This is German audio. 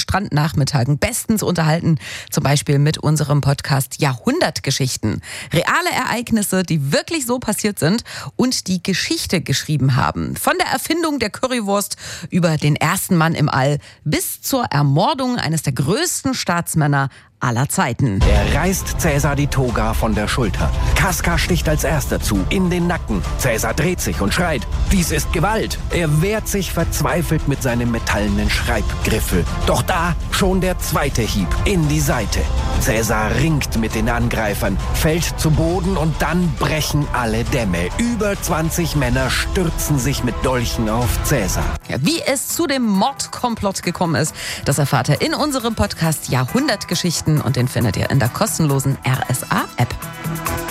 Strandnachmittagen bestens unterhalten, zum Beispiel mit unserem Podcast Jahrhundertgeschichten. Reale Ereignisse, die wirklich so passiert sind und die Geschichte geschrieben haben. Von der Erfindung der Currywurst über den ersten Mann im All bis zur Ermordung eines der größten Staatsmänner aller Zeiten. Er reißt Cäsar die Toga von der Schulter. Casca sticht als erster zu, in den Nacken. Cäsar dreht sich und schreit, dies ist Gewalt. Er wehrt sich verzweifelt mit seinem metallenen Schreibgriffel. Doch da schon der zweite Hieb in die Seite. Cäsar ringt mit den Angreifern, fällt zu Boden und dann brechen alle Dämme. Über 20 Männer stürzen sich mit Dolchen auf Cäsar. Ja, wie es zu dem Mordkomplott gekommen ist, das erfahrt ihr in unserem Podcast Jahrhundertgeschichten und den findet ihr in der kostenlosen RSA-App.